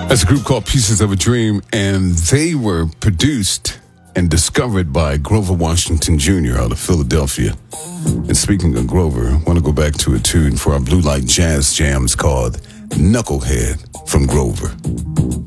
That's a group called Pieces of a Dream, and they were produced and discovered by Grover Washington Jr. out of Philadelphia. And speaking of Grover, I want to go back to a tune for our Blue Light Jazz Jams called Knucklehead from Grover.